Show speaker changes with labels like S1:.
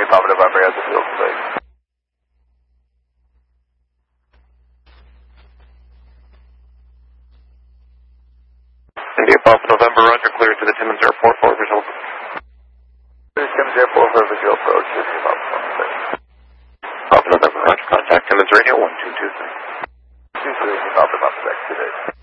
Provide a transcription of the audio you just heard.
S1: Papa November has the field space.
S2: India Papa November, roger, clear to the Timmins Airport for visual.
S1: Timmins Airport for visual approach, India Papa November.
S2: Papa November, roger, contact Timmins Radio 1223.
S1: 23, Papa November, today.